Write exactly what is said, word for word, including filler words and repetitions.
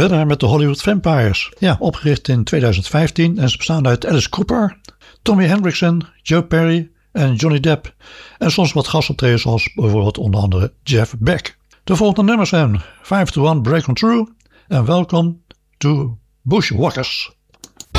verder met de Hollywood Vampires. Ja, opgericht in tweeduizend vijftien en ze bestaan uit Alice Cooper, Tommy Hendrickson, Joe Perry en Johnny Depp. En soms wat gastoptredens zoals bijvoorbeeld onder andere Jeff Beck. De volgende nummers zijn five to one Break On Through en Welcome to Bushwhackers.